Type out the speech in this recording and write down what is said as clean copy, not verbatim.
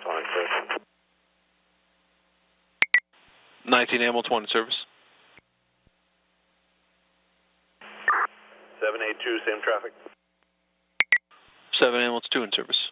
Hamilton in service. 19 Hamilton 1 in service. 782, same traffic. 7 Hamilton 2 in service.